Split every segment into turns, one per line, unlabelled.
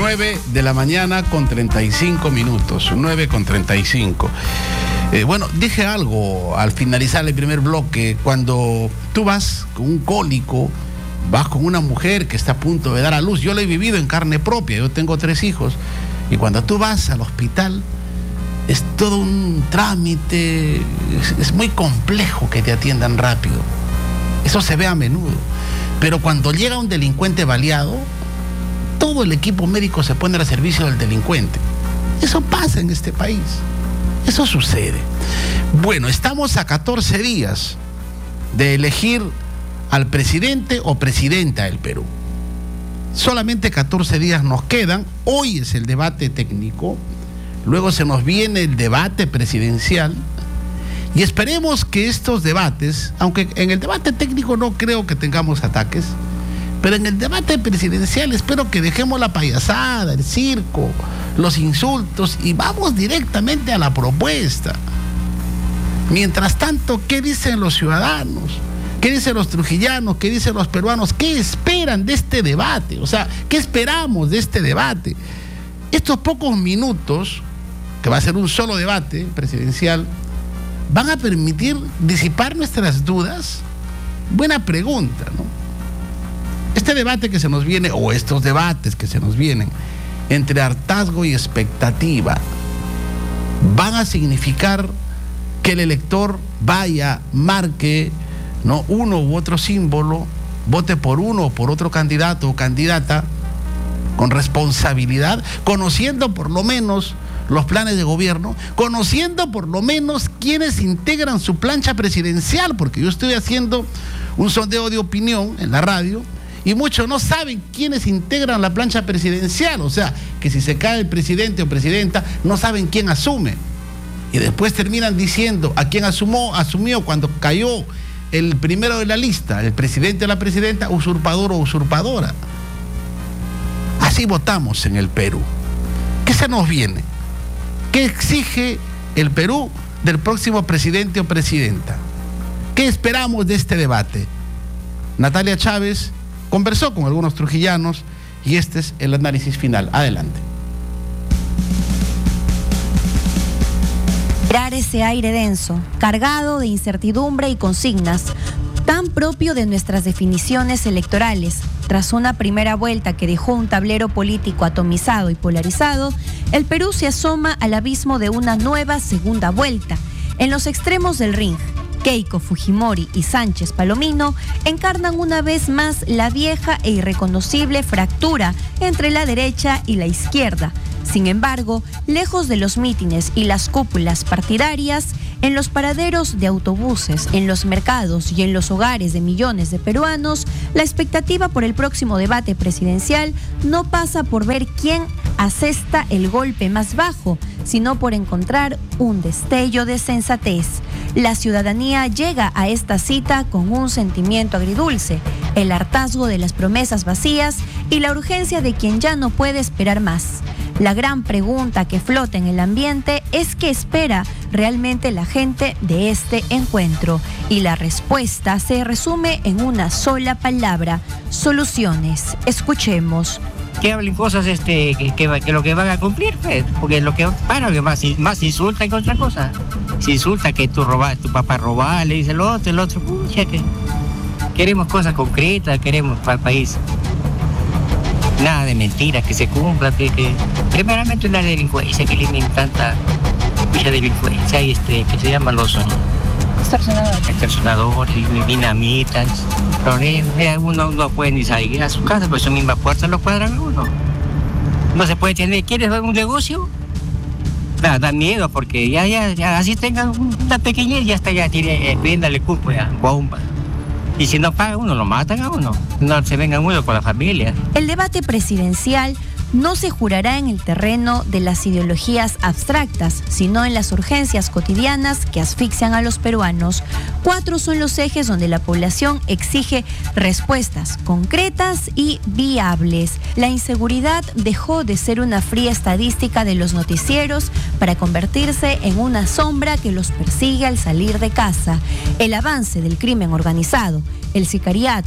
9:35 a.m, 9:35 a.m. Bueno, dije algo al finalizar el primer bloque. Cuando tú vas con un cólico, vas con una mujer que está a punto de dar a luz. Yo lo he vivido en carne propia, yo tengo 3 hijos. Y cuando tú vas al hospital, es todo un trámite, es muy complejo que te atiendan rápido. Eso se ve a menudo. Pero cuando llega un delincuente baleado, todo el equipo médico se pone al servicio del delincuente. Eso pasa en este país. Eso sucede. Bueno, estamos a 14 días de elegir al presidente o presidenta del Perú. Solamente 14 días nos quedan. Hoy es el debate técnico. Luego se nos viene el debate presidencial. Y esperemos que estos debates, aunque en el debate técnico no creo que tengamos ataques, pero en el debate presidencial espero que dejemos la payasada, el circo, los insultos y vamos directamente a la propuesta. Mientras tanto, ¿qué dicen los ciudadanos? ¿Qué dicen los trujillanos? ¿Qué dicen los peruanos? ¿Qué esperan de este debate? O sea, ¿qué esperamos de este debate? Estos pocos minutos, que va a ser un solo debate presidencial, ¿van a permitir disipar nuestras dudas? Buena pregunta, ¿no? Este debate que se nos viene, o estos debates que se nos vienen, entre hartazgo y expectativa, van a significar que el elector vaya, marque, ¿no?, uno u otro símbolo, vote por uno o por otro candidato o candidata con responsabilidad, conociendo por lo menos los planes de gobierno, conociendo por lo menos quienes integran su plancha presidencial, porque yo estoy haciendo un sondeo de opinión en la radio y muchos no saben quiénes integran la plancha presidencial. O sea, que si se cae el presidente o presidenta, no saben quién asume. Y después terminan diciendo a quién asumió cuando cayó el primero de la lista, el presidente o la presidenta, usurpador o usurpadora. Así votamos en el Perú. ¿Qué se nos viene? ¿Qué exige el Perú del próximo presidente o presidenta? ¿Qué esperamos de este debate? Natalia Chávez conversó con algunos trujillanos y este es el análisis final. Adelante.
Mirar ese aire denso, cargado de incertidumbre y consignas, tan propio de nuestras definiciones electorales. Tras una primera vuelta que dejó un tablero político atomizado y polarizado, el Perú se asoma al abismo de una nueva segunda vuelta. En los extremos del ring, Keiko Fujimori y Sánchez Palomino encarnan una vez más la vieja e irreconocible fractura entre la derecha y la izquierda. Sin embargo, lejos de los mítines y las cúpulas partidarias, en los paraderos de autobuses, en los mercados y en los hogares de millones de peruanos, la expectativa por el próximo debate presidencial no pasa por ver quién asesta el golpe más bajo, sino por encontrar un destello de sensatez. La ciudadanía llega a esta cita con un sentimiento agridulce, el hartazgo de las promesas vacías y la urgencia de quien ya no puede esperar más. La gran pregunta que flota en el ambiente es qué espera realmente la gente de este encuentro. Y la respuesta se resume en una sola palabra: soluciones. Escuchemos.
Que hablen cosas que lo que van a cumplir, pues, porque lo que más insultan que otra cosa. Se insulta que tu papá robaba, le dice el otro, pucha, que queremos cosas concretas, queremos para el país. Nada de mentiras, que se cumpla, que primeramente una delincuencia, que eliminen tanta mucha delincuencia y que se llaman los extorsionadores, dinamitas, problemas. Uno no puede ni salir a su casa, pues su misma puerta lo cuadran a uno. No se puede tener. ¿Quieres ver un negocio? Da miedo, porque ya así tengan una pequeñez, ya tiene, véndale cupo, ya, bomba. Y si no paga uno, lo matan a uno. No se vengan uno con la familia.
El debate presidencial no se jurará en el terreno de las ideologías abstractas, sino en las urgencias cotidianas que asfixian a los peruanos. 4 son los ejes donde la población exige respuestas concretas y viables. La inseguridad dejó de ser una fría estadística de los noticieros para convertirse en una sombra que los persigue al salir de casa. El avance del crimen organizado, el sicariato,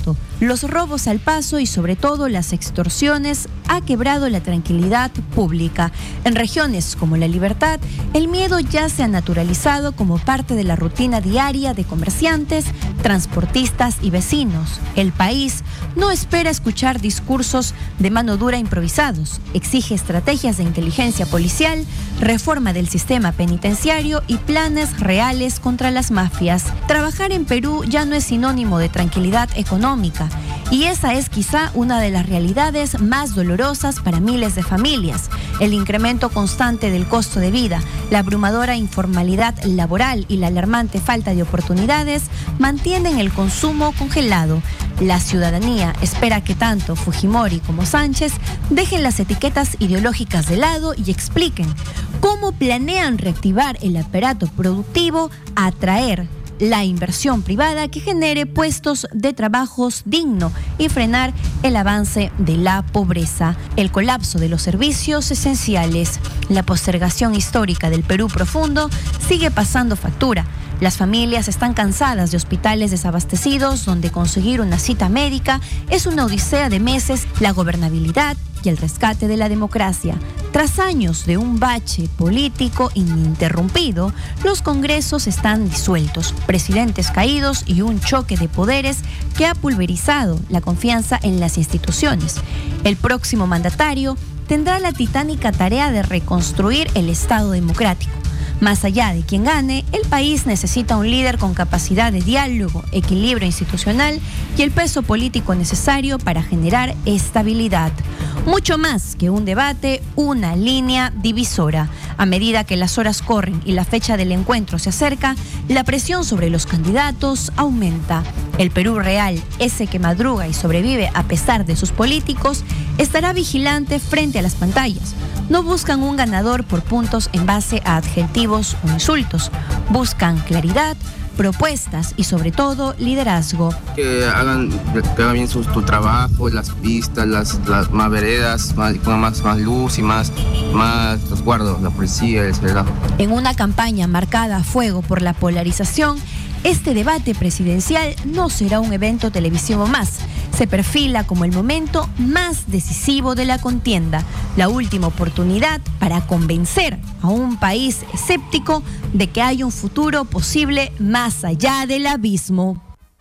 Los robos al paso y sobre todo las extorsiones ha quebrado la tranquilidad pública. En regiones como La Libertad, el miedo ya se ha naturalizado como parte de la rutina diaria de comerciantes, transportistas y vecinos. El país no espera escuchar discursos de mano dura improvisados, exige estrategias de inteligencia policial, reforma del sistema penitenciario y planes reales contra las mafias. Trabajar en Perú ya no es sinónimo de tranquilidad económica, y esa es quizá una de las realidades más dolorosas para miles de familias. El incremento constante del costo de vida, la abrumadora informalidad laboral y la alarmante falta de oportunidades mantienen el consumo congelado. La ciudadanía espera que tanto Fujimori como Sánchez dejen las etiquetas ideológicas de lado y expliquen cómo planean reactivar el aparato productivo, atraer la inversión privada que genere puestos de trabajos dignos y frenar el avance de la pobreza, el colapso de los servicios esenciales. La postergación histórica del Perú profundo sigue pasando factura. Las familias están cansadas de hospitales desabastecidos donde conseguir una cita médica es una odisea de meses. La gobernabilidad y el rescate de la democracia. Tras años de un bache político ininterrumpido, los congresos están disueltos, presidentes caídos y un choque de poderes que ha pulverizado la confianza en las instituciones. El próximo mandatario tendrá la titánica tarea de reconstruir el Estado democrático. Más allá de quien gane, el país necesita un líder con capacidad de diálogo, equilibrio institucional y el peso político necesario para generar estabilidad. Mucho más que un debate, una línea divisora. A medida que las horas corren y la fecha del encuentro se acerca, la presión sobre los candidatos aumenta. El Perú real, ese que madruga y sobrevive a pesar de sus políticos, estará vigilante frente a las pantallas. No buscan un ganador por puntos en base a adjetivos o insultos. Buscan claridad, propuestas y sobre todo liderazgo.
Que hagan bien tu trabajo, las pistas, las más veredas, con más luz y más resguardo, la policía, el celular.
En una campaña marcada a fuego por la polarización, este debate presidencial no será un evento televisivo más. Se perfila como el momento más decisivo de la contienda, la última oportunidad para convencer a un país escéptico de que hay un futuro posible más allá del abismo.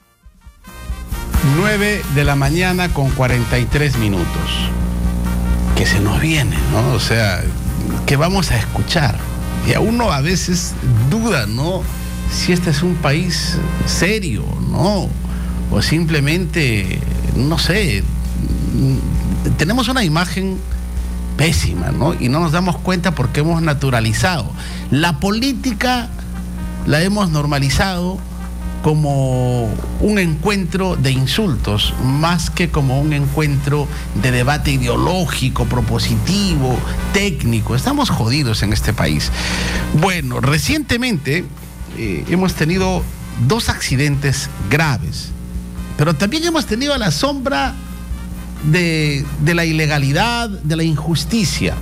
9 de la mañana con 43 minutos. Que se nos viene, ¿no? O sea, que vamos a escuchar. Y a uno a veces duda, ¿no? Si este es un país serio, ¿no? O simplemente, no sé, tenemos una imagen pésima, ¿no? Y no nos damos cuenta porque hemos naturalizado. La política la hemos normalizado como un encuentro de insultos, más que como un encuentro de debate ideológico, propositivo, técnico. Estamos jodidos en este país. Bueno, recientemente hemos tenido 2 accidentes graves, pero también hemos tenido a la sombra de la ilegalidad, de la injusticia.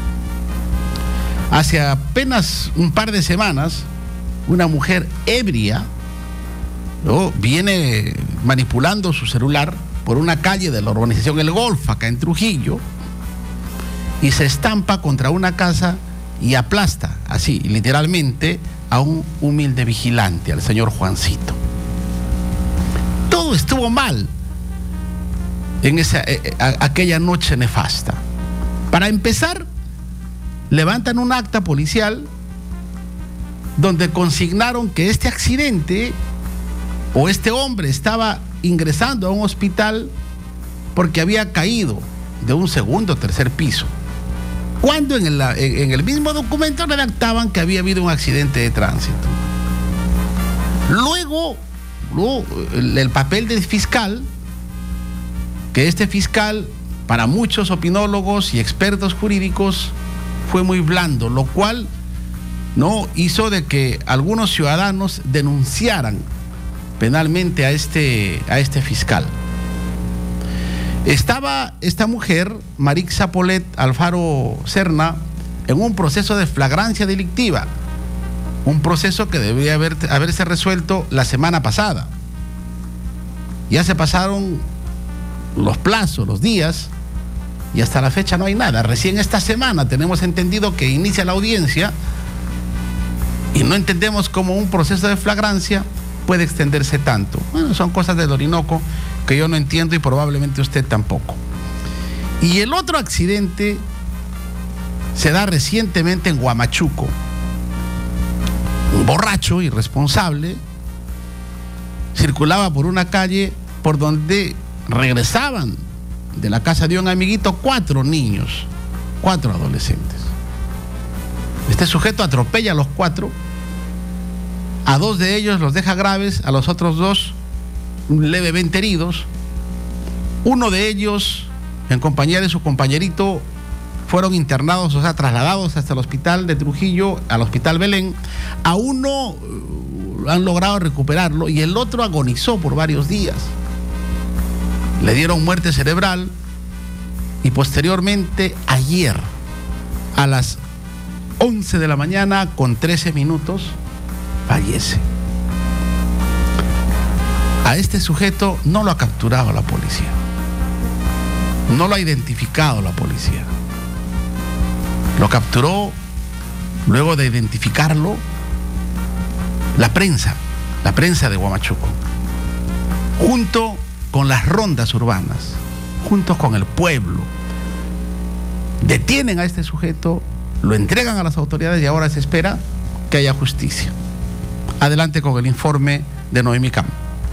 Hace apenas un par de semanas, una mujer ebria, ¿no?, viene manipulando su celular por una calle de la urbanización El Golf, acá en Trujillo, y se estampa contra una casa y aplasta, así, literalmente, a un humilde vigilante, al señor Juancito. Todo estuvo mal en aquella noche nefasta. Para empezar, levantan un acta policial donde consignaron que este accidente o este hombre estaba ingresando a un hospital porque había caído de un segundo o tercer piso, cuando en el mismo documento redactaban que había habido un accidente de tránsito. Luego, el papel del fiscal, que este fiscal, para muchos opinólogos y expertos jurídicos, fue muy blando, lo cual no hizo de que algunos ciudadanos denunciaran penalmente a este fiscal. Estaba esta mujer, Marixa Polet Alfaro Serna, en un proceso de flagrancia delictiva, un proceso que debería haberse resuelto la semana pasada. Ya se pasaron los plazos, los días, y hasta la fecha no hay nada. Recién esta semana tenemos entendido que inicia la audiencia y no entendemos cómo un proceso de flagrancia puede extenderse tanto. Bueno, son cosas del Orinoco que yo no entiendo y probablemente usted tampoco. Y el otro accidente se da recientemente en Huamachuco. Un borracho irresponsable circulaba por una calle por donde regresaban de la casa de un amiguito 4 niños, 4 adolescentes. Este sujeto atropella a los 4, a 2 de ellos los deja graves, a los otros 2 levemente heridos. Uno de ellos, en compañía de su compañerito, fueron internados, o sea, trasladados hasta el hospital de Trujillo, al hospital Belén. A uno han logrado recuperarlo y el otro agonizó por varios días. Le dieron muerte cerebral y posteriormente, ayer, a las 11 de la mañana con 13 minutos, fallece. A este sujeto no lo ha capturado la policía, no lo ha identificado la policía. Lo capturó, luego de identificarlo, la prensa de Huamachuco, junto con las rondas urbanas, junto con el pueblo. Detienen a este sujeto, lo entregan a las autoridades y ahora se espera que haya justicia. Adelante con el informe de Noemí Cam.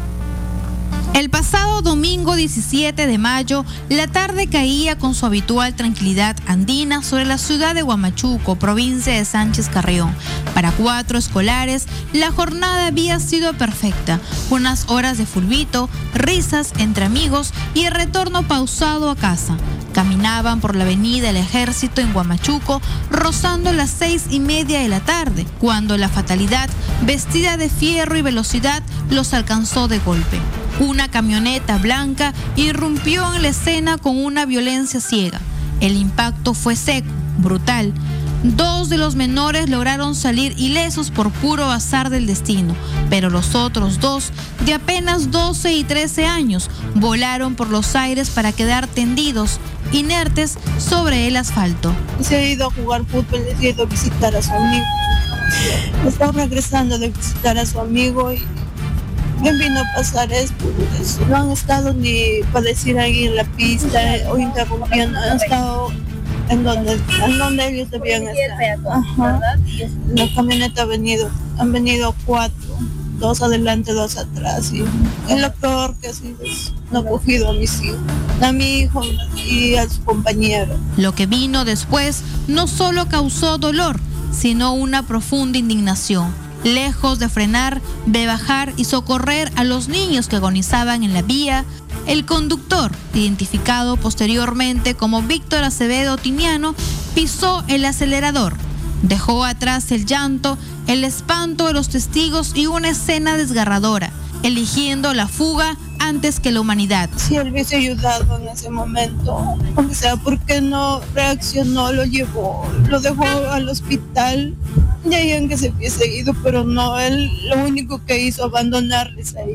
El pasado domingo 17 de mayo, la tarde caía con su habitual tranquilidad andina sobre la ciudad de Huamachuco, provincia de Sánchez Carrión. Para 4 escolares, la jornada había sido perfecta. Unas horas de fulbito, risas entre amigos y el retorno pausado a casa. Caminaban por la avenida El Ejército en Huamachuco, rozando las 6:30 de la tarde, cuando la fatalidad, vestida de fierro y velocidad, los alcanzó de golpe. Una camioneta blanca irrumpió en la escena con una violencia ciega. El impacto fue seco, brutal. 2 de los menores lograron salir ilesos por puro azar del destino, pero los otros 2, de apenas 12 y 13 años, volaron por los aires para quedar tendidos, inertes, sobre el asfalto.
Se ha ido a jugar fútbol, se ha ido a visitar a su amigo. Está regresando de visitar a su amigo y ¿qué vino a pasar esto? No han estado ni para decir ahí en la pista o interrumpiendo, han estado en donde ellos debían estar. Ajá. La camioneta han venido 4, 2 adelante, 2 atrás, y es lo peor que ha sido, no ha cogido a mis hijos, a mi hijo y a su compañero.
Lo que vino después no solo causó dolor, sino una profunda indignación. Lejos de frenar, de bajar y socorrer a los niños que agonizaban en la vía, el conductor, identificado posteriormente como Víctor Acevedo Tiniano, pisó el acelerador. Dejó atrás el llanto, el espanto de los testigos y una escena desgarradora, eligiendo la fuga antes que la humanidad.
Si él hubiese ayudado en ese momento, o sea, ¿por qué no reaccionó? Lo llevó, lo dejó al hospital, ya en que se hubiese ido, pero no, él lo único que hizo abandonarles ahí.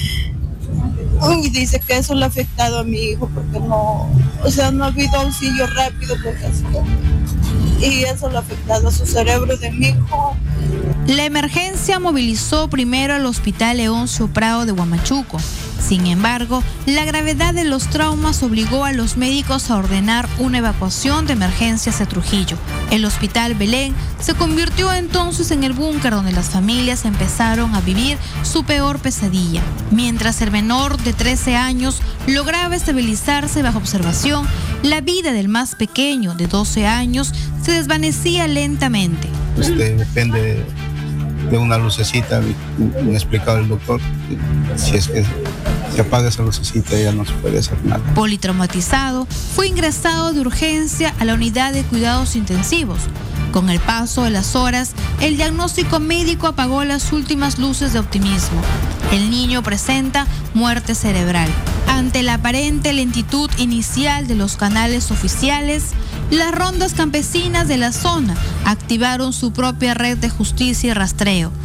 Uy, dice que eso le ha afectado a mi hijo porque no ha habido auxilio rápido porque así, y eso le ha afectado a su cerebro de mi hijo.
La emergencia movilizó primero al Hospital Leoncio Prado de Huamachuco. Sin embargo, la gravedad de los traumas obligó a los médicos a ordenar una evacuación de emergencias a Trujillo. El Hospital Belén se convirtió entonces en el búnker donde las familias empezaron a vivir su peor pesadilla. Mientras el menor de 13 años lograba estabilizarse bajo observación, la vida del más pequeño de 12 años se desvanecía lentamente.
Depende de una lucecita, me ha explicado el doctor, si es que se apaga esa lucecita ya no se puede hacer nada.
Politraumatizado, fue ingresado de urgencia a la unidad de cuidados intensivos. Con el paso de las horas, el diagnóstico médico apagó las últimas luces de optimismo. El niño presenta muerte cerebral. Ante la aparente lentitud inicial de los canales oficiales, las rondas campesinas de la zona activaron su propia red de justicia y rastreo.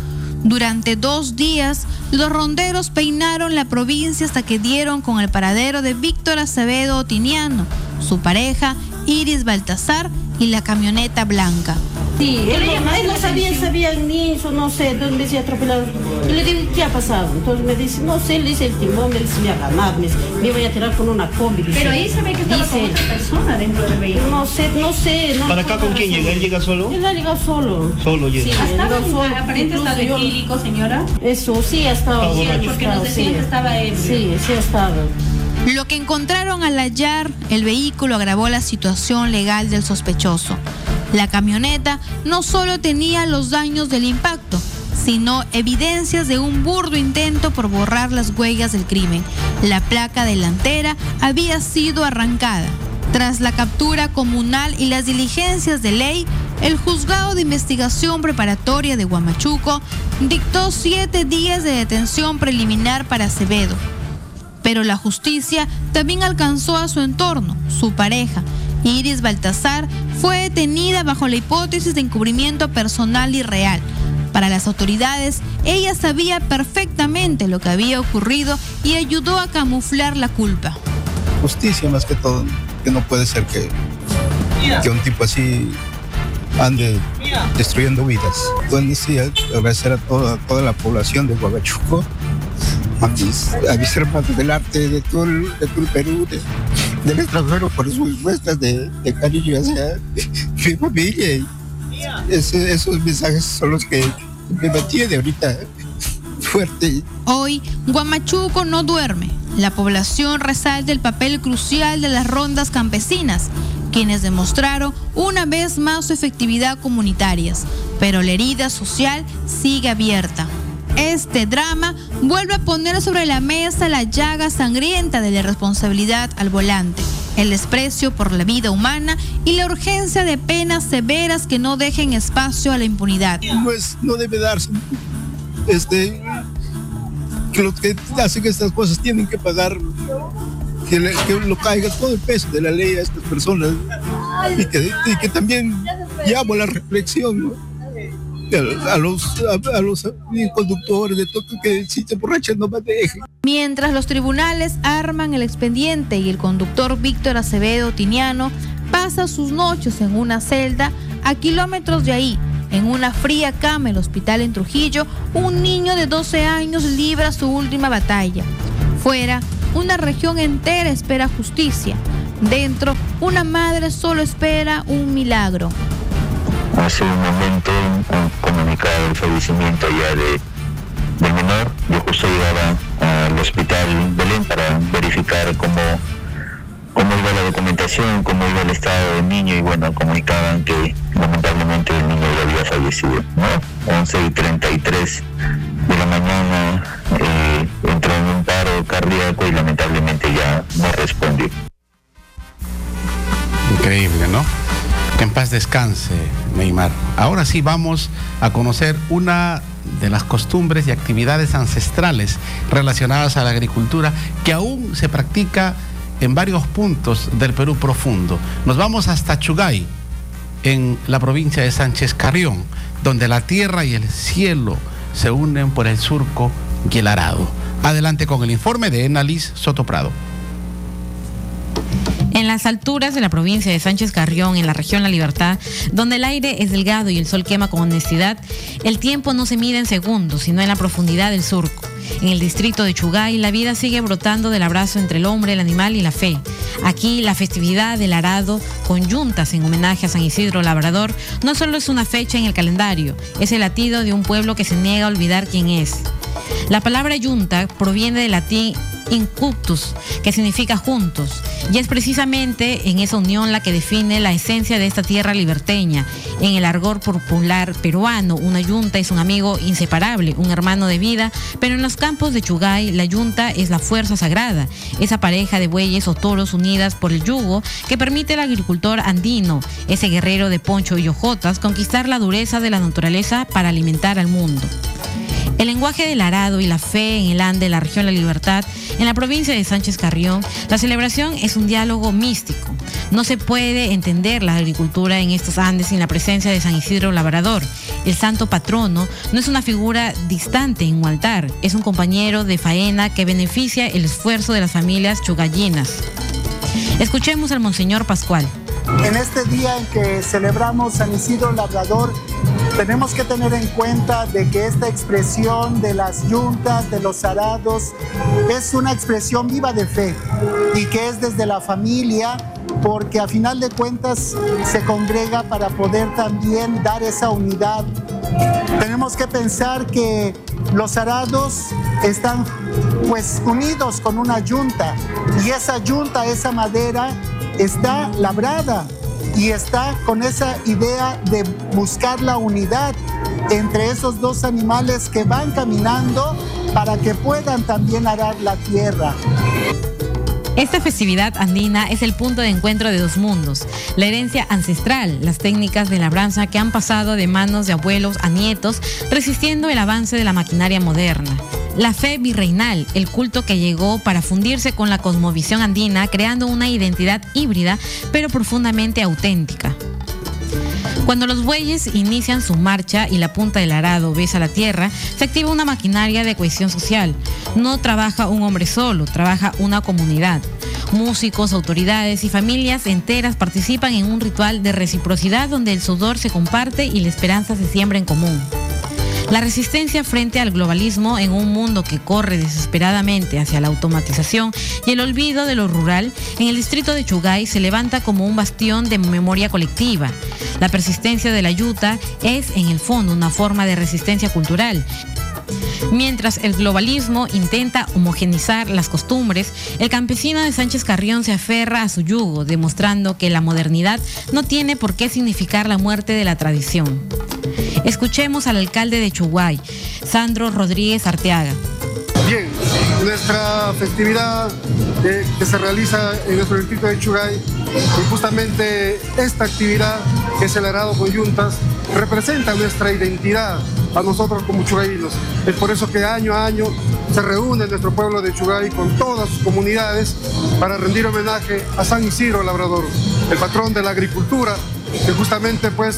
Durante 2 días, los ronderos peinaron la provincia hasta que dieron con el paradero de Víctor Acevedo Otiniano, su pareja Iris Baltasar y la camioneta blanca.
Sí, él no sabía ni eso, no sé, entonces me decía atropellado. Yo le digo, ¿qué ha pasado? Entonces me dice, no sé, le dice el timón, me dice, me va a ganar, me voy a tirar con una combi. Dice.
Pero ahí se ve que estaba con otra persona dentro del vehículo.
No sé.
¿Para acá con quién llega? ¿Él llega solo?
Él ha llegado solo.
Solo llega.
Sí,
¿Estaba en
solo.
aparente estado etílico, señora?
Eso, sí ha estado.
Sí, porque nos decían que estaba ebrio.
Sí ha estado.
Lo que encontraron al hallar el vehículo agravó la situación legal del sospechoso. La camioneta no solo tenía los daños del impacto, sino evidencias de un burdo intento por borrar las huellas del crimen. La placa delantera había sido arrancada. Tras la captura comunal y las diligencias de ley, el Juzgado de Investigación Preparatoria de Huamachuco dictó 7 días de detención preliminar para Acevedo. Pero la justicia también alcanzó a su entorno. Su pareja, Iris Baltasar, fue detenida bajo la hipótesis de encubrimiento personal y real. Para las autoridades, ella sabía perfectamente lo que había ocurrido y ayudó a camuflar la culpa.
Justicia más que todo, que no puede ser que un tipo así ande destruyendo vidas. Entonces, sí, agradecer a toda la población de Huamachuco, a mis hermanos del arte de todo el Perú, del extranjero, por sus muestras de cariño hacia mi familia. Y esos mensajes son los que me mantienen ahorita fuerte.
Hoy, Huamachuco no duerme. La población resalta el papel crucial de las rondas campesinas, quienes demostraron una vez más su efectividad comunitarias, pero la herida social sigue abierta. Este drama vuelve a poner sobre la mesa la llaga sangrienta de la irresponsabilidad al volante, el desprecio por la vida humana y la urgencia de penas severas que no dejen espacio a la impunidad.
Pues no debe darse. Que los que hacen estas cosas tienen que pagar, que lo caiga todo el peso de la ley a estas personas, y que también llamo a la reflexión, ¿no? A los conductores de todo, que si se emborrachan no manejen.
Mientras los tribunales arman el expediente y el conductor Víctor Acevedo Otiniano pasa sus noches en una celda a kilómetros de ahí, en una fría cama en el hospital en Trujillo, un niño de 12 años libra su última batalla. Fuera, una región entera espera justicia. Dentro, una madre solo espera un milagro.
Hace un momento han comunicado el fallecimiento ya del menor. Yo justo llegaba al hospital Belén para verificar cómo iba la documentación, cómo iba el estado del niño, y bueno, comunicaban que lamentablemente el niño ya había fallecido, ¿no? 11:33 de la mañana entró en un paro cardíaco y lamentablemente ya no respondió.
Increíble, ¿no? Que en paz descanse, Neymar. Ahora sí vamos a conocer una de las costumbres y actividades ancestrales relacionadas a la agricultura que aún se practica en varios puntos del Perú profundo. Nos vamos hasta Chugay, en la provincia de Sánchez Carrión, donde la tierra y el cielo se unen por el surco y el arado. Adelante con el informe de Enalis Soto Prado.
En las alturas de la provincia de Sánchez Carrión, en la región La Libertad, donde el aire es delgado y el sol quema con honestidad, el tiempo no se mide en segundos, sino en la profundidad del surco. En el distrito de Chugay, la vida sigue brotando del abrazo entre el hombre, el animal y la fe. Aquí, la festividad del arado, con yuntas en homenaje a San Isidro Labrador, no solo es una fecha en el calendario, es el latido de un pueblo que se niega a olvidar quién es. La palabra yunta proviene del latín incuctus, que significa juntos, y es precisamente en esa unión la que define la esencia de esta tierra liberteña. En el argot popular peruano, una yunta es un amigo inseparable, un hermano de vida, pero en los campos de Chugay, la yunta es la fuerza sagrada, esa pareja de bueyes o toros unidas por el yugo que permite al agricultor andino, ese guerrero de poncho y hojotas, conquistar la dureza de la naturaleza para alimentar al mundo. El lenguaje del arado y la fe en el Ande, la región La Libertad, en la provincia de Sánchez Carrión, la celebración es un diálogo místico. No se puede entender la agricultura en estos Andes sin la presencia de San Isidro Labrador. El santo patrono no es una figura distante en un altar, es un compañero de faena que beneficia el esfuerzo de las familias chugallinas. Escuchemos al Monseñor Pascual.
En este día en que celebramos San Isidro Labrador, tenemos que tener en cuenta de que esta expresión de las yuntas, de los arados, es una expresión viva de fe y que es desde la familia, porque a final de cuentas se congrega para poder también dar esa unidad. Tenemos que pensar que los arados están pues unidos con una yunta y esa yunta, esa madera está labrada y está con esa idea de buscar la unidad entre esos dos animales que van caminando para que puedan también arar la tierra.
Esta festividad andina es el punto de encuentro de dos mundos, la herencia ancestral, las técnicas de labranza que han pasado de manos de abuelos a nietos, resistiendo el avance de la maquinaria moderna. La fe virreinal, el culto que llegó para fundirse con la cosmovisión andina, creando una identidad híbrida, pero profundamente auténtica. Cuando los bueyes inician su marcha y la punta del arado besa la tierra, se activa una maquinaria de cohesión social. No trabaja un hombre solo, trabaja una comunidad. Músicos, autoridades y familias enteras participan en un ritual de reciprocidad donde el sudor se comparte y la esperanza se siembra en común. La resistencia frente al globalismo en un mundo que corre desesperadamente hacia la automatización y el olvido de lo rural, en el distrito de Chugay se levanta como un bastión de memoria colectiva. La persistencia de la yuta es, en el fondo, una forma de resistencia cultural. Mientras el globalismo intenta homogenizar las costumbres, el campesino de Sánchez Carrión se aferra a su yugo, demostrando que la modernidad no tiene por qué significar la muerte de la tradición. Escuchemos al alcalde de Chugay, Sandro Rodríguez Arteaga.
Bien, nuestra festividad que se realiza en nuestro distrito de Chugay, y justamente esta actividad, que es el arado con yuntas, representa nuestra identidad a nosotros como chugayinos. Es por eso que año a año se reúne nuestro pueblo de Chugay con todas sus comunidades para rendir homenaje a San Isidro Labrador, el patrón de la agricultura, que justamente pues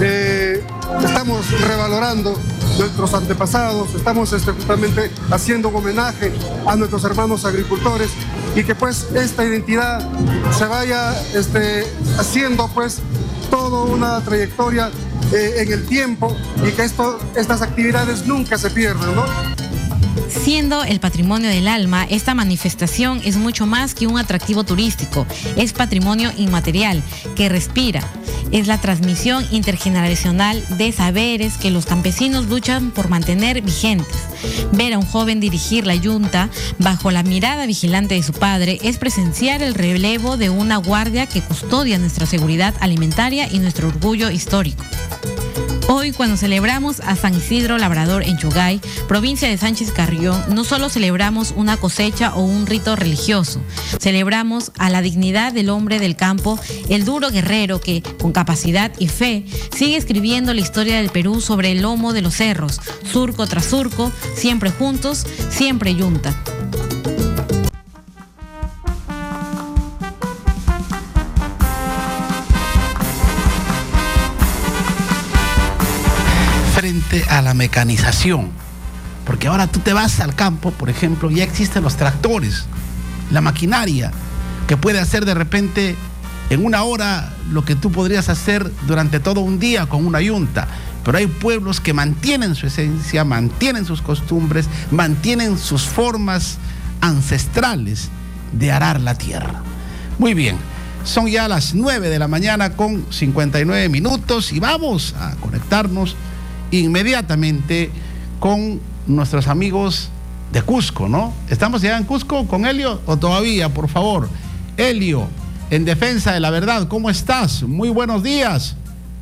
estamos revalorando nuestros antepasados, estamos justamente haciendo un homenaje a nuestros hermanos agricultores y que pues esta identidad se vaya haciendo pues toda una trayectoria en el tiempo y que estas actividades nunca se pierdan, ¿no?
Siendo el patrimonio del alma, esta manifestación es mucho más que un atractivo turístico, es patrimonio inmaterial que respira. Es la transmisión intergeneracional de saberes que los campesinos luchan por mantener vigentes. Ver a un joven dirigir la yunta bajo la mirada vigilante de su padre es presenciar el relevo de una guardia que custodia nuestra seguridad alimentaria y nuestro orgullo histórico. Hoy, cuando celebramos a San Isidro Labrador en Chugay, provincia de Sánchez Carrión, no solo celebramos una cosecha o un rito religioso, celebramos a la dignidad del hombre del campo, el duro guerrero que, con capacidad y fe, sigue escribiendo la historia del Perú sobre el lomo de los cerros, surco tras surco, siempre juntos, siempre yunta.
Frente a la mecanización, porque ahora tú te vas al campo, por ejemplo, ya existen los tractores, la maquinaria que puede hacer de repente en una hora lo que tú podrías hacer durante todo un día con una yunta, pero hay pueblos que mantienen su esencia, mantienen sus costumbres, mantienen sus formas ancestrales de arar la tierra. Muy bien, son ya las 9 de la mañana con 59 minutos y vamos a conectarnos inmediatamente con nuestros amigos de Cusco, ¿no? ¿Estamos ya en Cusco con Helio o todavía, por favor? Helio, en defensa de la verdad, ¿cómo estás? Muy buenos días.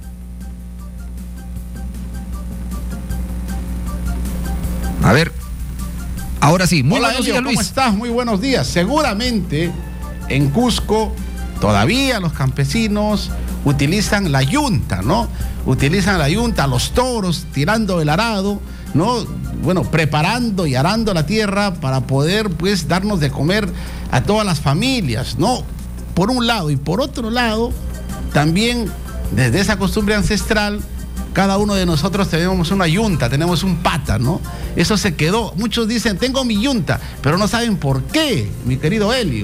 A ver, ahora sí, muy
Hola,
buenos
Helio,
días, Luis.
¿cómo estás? Muy buenos días. Seguramente en Cusco todavía los campesinos utilizan la yunta, ¿no? Utilizan la yunta, los toros tirando el arado, ¿no? Bueno, preparando y arando la tierra para poder, pues, darnos de comer a todas las familias, ¿no? Por un lado, y por otro lado, también desde esa costumbre ancestral, cada uno de nosotros tenemos una yunta, tenemos un pata, ¿no? Eso se quedó. Muchos dicen, tengo mi yunta, pero no saben por qué, mi querido Helio.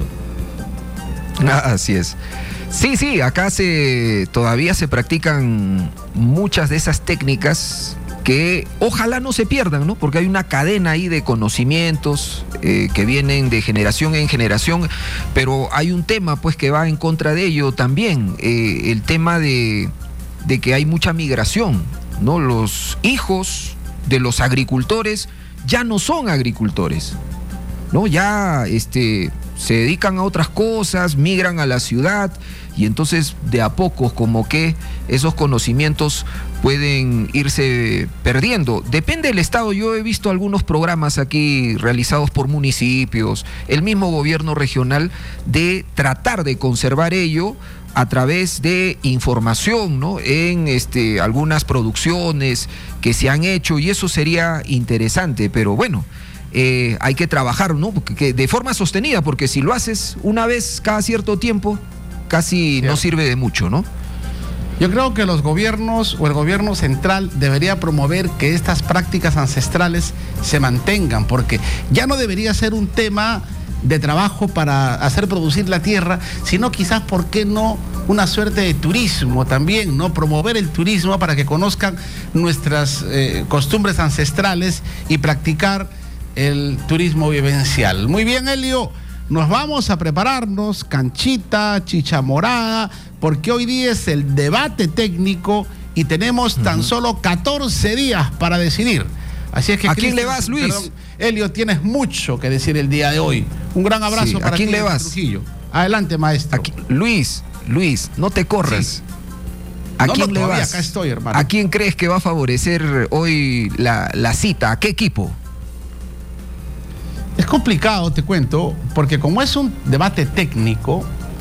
Así es. Sí, acá todavía se practican muchas de esas técnicas que ojalá no se pierdan, ¿no? Porque hay una cadena ahí de conocimientos que vienen de generación en generación, pero hay un tema pues que va en contra de ello también, el tema de que hay mucha migración, ¿no? Los hijos de los agricultores ya no son agricultores, ¿no? Ya se dedican a otras cosas, migran a la ciudad y entonces de a poco como que esos conocimientos pueden irse perdiendo. Depende del estado. Yo he visto algunos programas aquí realizados por municipios, el mismo gobierno regional, de tratar de conservar ello a través de información, ¿no? En algunas producciones que se han hecho, y eso sería interesante, pero bueno, hay que trabajar, ¿no? Porque de forma sostenida, porque si lo haces una vez cada cierto tiempo, casi no sirve de mucho, ¿no?
Yo creo que los gobiernos o el gobierno central debería promover que estas prácticas ancestrales se mantengan, porque ya no debería ser un tema de trabajo para hacer producir la tierra, sino quizás, ¿por qué no?, una suerte de turismo también, ¿no? Promover el turismo para que conozcan nuestras costumbres ancestrales y practicar el turismo vivencial. Muy bien, Helio, nos vamos a prepararnos, canchita, chicha morada, porque hoy día es el debate técnico y tenemos tan solo 14 días para decidir. Así es que,
¿a quién le vas, Luis?
Perdón, Helio, tienes mucho que decir el día de hoy. Un gran abrazo para
ti. ¿A quién le vas?
Trujillo. Adelante, maestro.
Luis, no te corras. Sí. ¿A quién le vas?
Acá estoy, hermano.
¿A quién crees que va a favorecer hoy la cita? ¿A qué equipo?
Es complicado, te cuento, porque como es un debate técnico,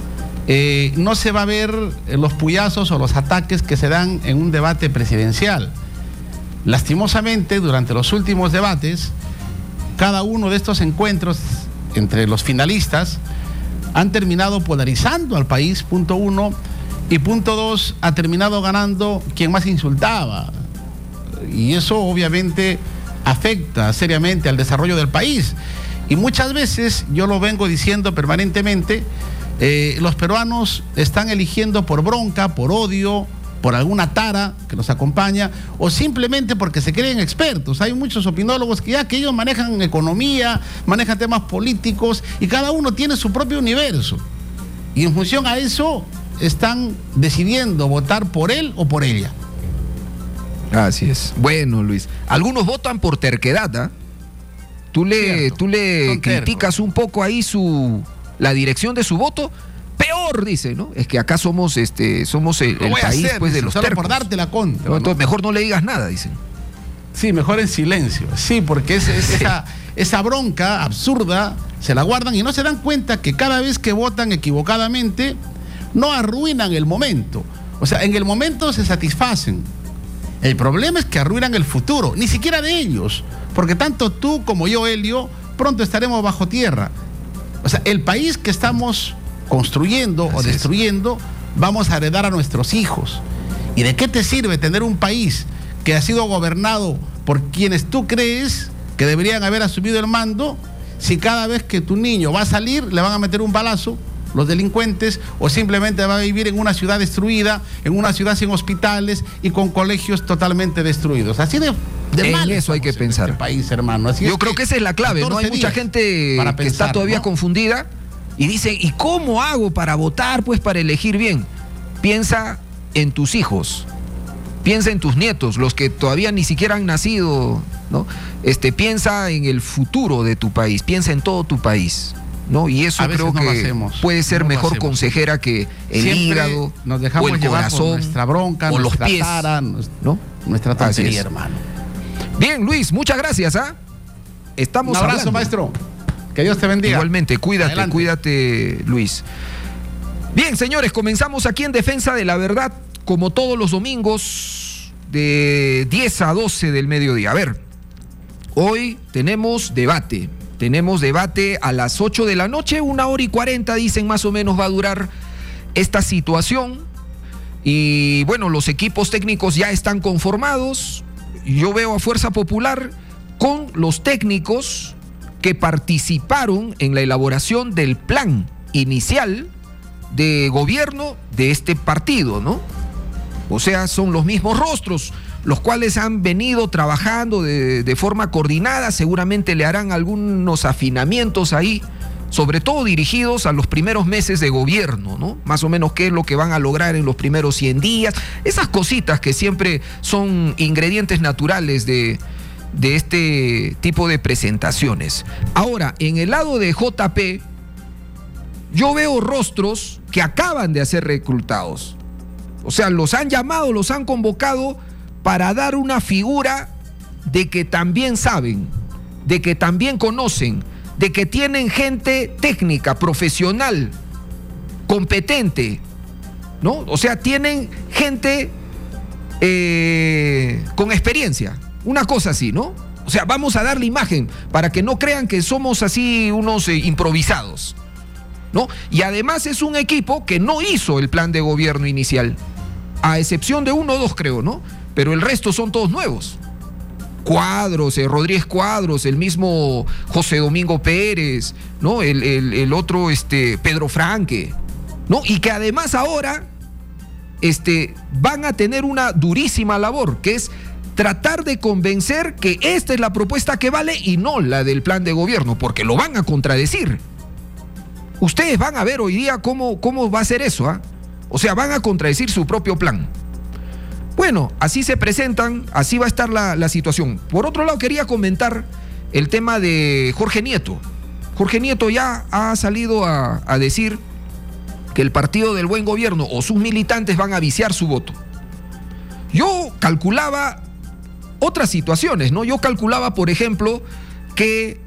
no se va a ver los puyazos o los ataques que se dan en un debate presidencial. Lastimosamente, durante los últimos debates, cada uno de estos encuentros entre los finalistas han terminado polarizando al país, punto uno, y punto dos, ha terminado ganando quien más insultaba. Y eso obviamente afecta seriamente al desarrollo del país. Y muchas veces, yo lo vengo diciendo permanentemente, los peruanos están eligiendo por bronca, por odio, por alguna tara que los acompaña, o simplemente porque se creen expertos. Hay muchos opinólogos que ellos manejan economía, manejan temas políticos, y cada uno tiene su propio universo. Y en función a eso están decidiendo votar por él o por ella.
Así es. Bueno, Luis, algunos votan por terquedad, ¿eh? Tú le criticas un poco ahí la dirección de su voto. Peor, dice, ¿no? Es que acá somos el país pues, de los tercos.
Por darte la contra,
¿no? Entonces, mejor no le digas nada, dicen.
Sí, mejor en silencio. Sí, porque esa bronca absurda se la guardan y no se dan cuenta que cada vez que votan equivocadamente no arruinan el momento. O sea, en el momento se satisfacen. El problema es que arruinan el futuro, ni siquiera de ellos, porque tanto tú como yo, Helio, pronto estaremos bajo tierra. O sea, el país que estamos construyendo o destruyendo, vamos a heredar a nuestros hijos. ¿Y de qué te sirve tener un país que ha sido gobernado por quienes tú crees que deberían haber asumido el mando, si cada vez que tu niño va a salir le van a meter un balazo los delincuentes, o simplemente va a vivir en una ciudad destruida, en una ciudad sin hospitales y con colegios totalmente destruidos? Así de mal.
En eso hay que pensar.
Este país, hermano. Así
yo creo que esa es la clave, ¿no? Hay mucha gente que está todavía confundida y dice, ¿y cómo hago para votar, pues, para elegir bien? Piensa en tus hijos, piensa en tus nietos, los que todavía ni siquiera han nacido, ¿no? Piensa en el futuro de tu país, piensa en todo tu país, ¿no? Y eso creo que puede ser mejor consejera que el siempre hígado
nos dejamos
o el corazón,
nuestra bronca,
o los pies,
¿no? Nuestra tontería, hermano.
Bien, Luis, muchas gracias, ¿ah? Estamos
un abrazo,
hablando.
Maestro. Que Dios te bendiga.
Igualmente, cuídate, Luis. Bien, señores, comenzamos aquí en Defensa de la Verdad, como todos los domingos, de 10 a 12 del mediodía. A ver, hoy tenemos debate. Tenemos debate a las 8 de la noche, 1 hora y 40, dicen más o menos va a durar esta situación. Y bueno, los equipos técnicos ya están conformados. Yo veo a Fuerza Popular con los técnicos que participaron en la elaboración del plan inicial de gobierno de este partido, ¿no? O sea, son los mismos rostros, los cuales han venido trabajando de forma coordinada. Seguramente le harán algunos afinamientos ahí, sobre todo dirigidos a los primeros meses de gobierno, ¿no? Más o menos qué es lo que van a lograr en los primeros 100 días, esas cositas que siempre son ingredientes naturales de este tipo de presentaciones. Ahora, en el lado de JP, yo veo rostros que acaban de ser reclutados. O sea, los han llamado, los han convocado para dar una figura de que también saben, de que también conocen, de que tienen gente técnica, profesional, competente, ¿no? O sea, tienen gente con experiencia, una cosa así, ¿no? O sea, vamos a darle imagen para que no crean que somos así unos improvisados, ¿no? Y además es un equipo que no hizo el plan de gobierno inicial, a excepción de 1 o 2 creo, ¿no? Pero el resto son todos nuevos. Cuadros, Rodríguez Cuadros, el mismo José Domingo Pérez, ¿no? El otro Pedro Franque, ¿no? Y que además ahora van a tener una durísima labor, que es tratar de convencer que esta es la propuesta que vale y no la del plan de gobierno, porque lo van a contradecir. Ustedes van a ver hoy día cómo va a ser eso, ¿ah? O sea, van a contradecir su propio plan. Bueno, así se presentan, así va a estar la situación. Por otro lado, quería comentar el tema de Jorge Nieto. Jorge Nieto ya ha salido a decir que el Partido del Buen Gobierno o sus militantes van a viciar su voto. Yo calculaba otras situaciones, ¿no? Yo calculaba, por ejemplo, que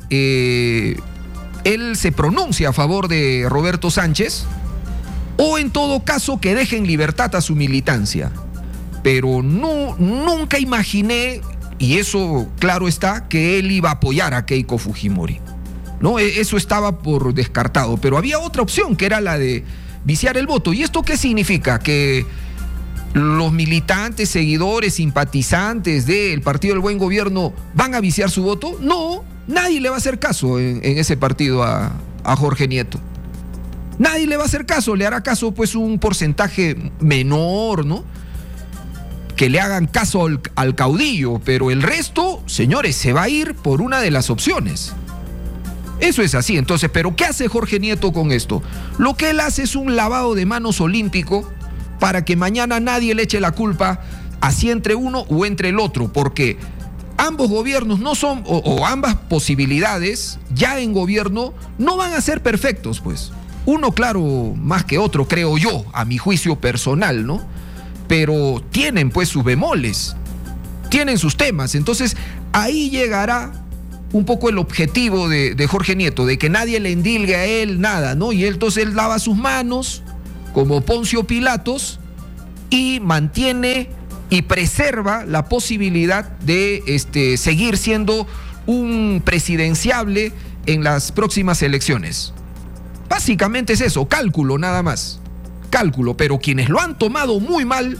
él se pronuncia a favor de Roberto Sánchez, o en todo caso que deje en libertad a su militancia. Pero nunca imaginé, y eso claro está, que él iba a apoyar a Keiko Fujimori, ¿no? Eso estaba por descartado, pero había otra opción, que era la de viciar el voto. ¿Y esto qué significa? Que los militantes, seguidores, simpatizantes del Partido del Buen Gobierno van a viciar su voto. No, nadie le va a hacer caso en ese partido a Jorge Nieto. Nadie le va a hacer caso, le hará caso pues un porcentaje menor, ¿no? Que le hagan caso al caudillo, pero el resto, señores, se va a ir por una de las opciones. Eso es así. Entonces, ¿pero qué hace Jorge Nieto con esto? Lo que él hace es un lavado de manos olímpico para que mañana nadie le eche la culpa así entre uno o entre el otro, porque ambos gobiernos no son, o ambas posibilidades ya en gobierno no van a ser perfectos, pues. Uno, claro, más que otro, creo yo, a mi juicio personal, ¿no? Pero tienen pues sus bemoles, tienen sus temas. Entonces ahí llegará un poco el objetivo de Jorge Nieto, de que nadie le endilgue a él nada, ¿no? Y entonces él lava sus manos como Poncio Pilatos y mantiene y preserva la posibilidad de seguir siendo un presidenciable en las próximas elecciones. Básicamente es eso, cálculo nada más. Cálculo, pero quienes lo han tomado muy mal